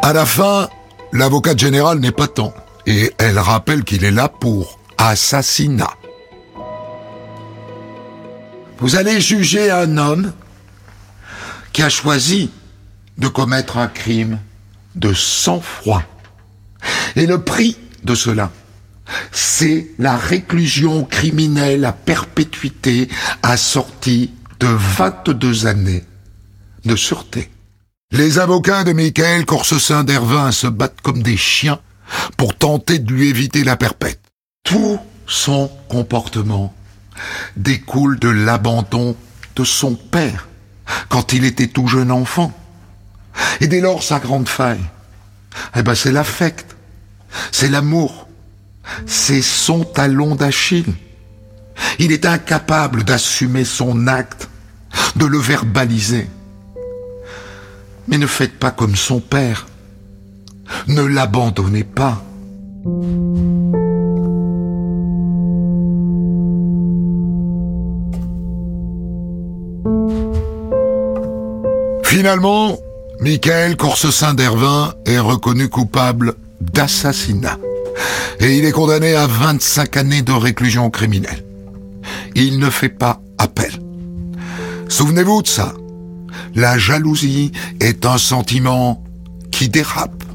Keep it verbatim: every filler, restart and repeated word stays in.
À la fin, l'avocate générale n'est pas tant, et elle rappelle qu'il est là pour assassinat. Vous allez juger un homme qui a choisi de commettre un crime de sang-froid. Et le prix de cela, c'est la réclusion criminelle à perpétuité assortie de vingt-deux années de sûreté. Les avocats de Michael Corsecin-Dervin se battent comme des chiens pour tenter de lui éviter la perpète. Tout son comportement découle de l'abandon de son père quand il était tout jeune enfant. Et dès lors, sa grande faille, eh ben, c'est l'affect, c'est l'amour, c'est son talon d'Achille. Il est incapable d'assumer son acte, de le verbaliser. Mais ne faites pas comme son père. Ne l'abandonnez pas. Finalement, Michael Corsecin-Dervin est reconnu coupable d'assassinat. Et il est condamné à vingt-cinq années de réclusion criminelle. Il ne fait pas appel. Souvenez-vous de ça. La jalousie est un sentiment qui dérape